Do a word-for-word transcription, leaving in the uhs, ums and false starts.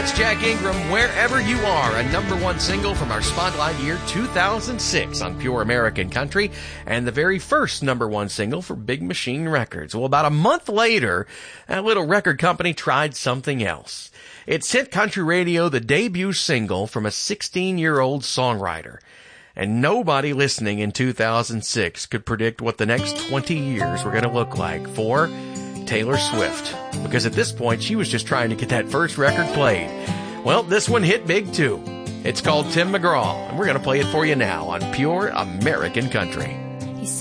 That's Jack Ingram, Wherever You Are, a number one single from our spotlight year two thousand six on Pure American Country, and the very first number one single for Big Machine Records. Well, about a month later, that little record company tried something else. It sent country radio the debut single from a sixteen-year-old songwriter. And nobody listening in two thousand six could predict what the next twenty years were going to look like for Taylor Swift. Because at this point, she was just trying to get that first record played. Well, this one hit big too. It's called Tim McGraw, and we're going to play it for you now on Pure American Country.